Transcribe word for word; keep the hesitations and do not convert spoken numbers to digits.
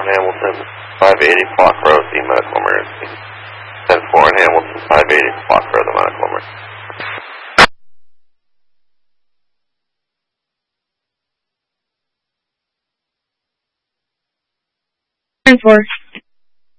Hamilton, five eighty Clock Road, the medical emergency. ten four in Hamilton, five eighty Clock Road, the medical emergency. ten four.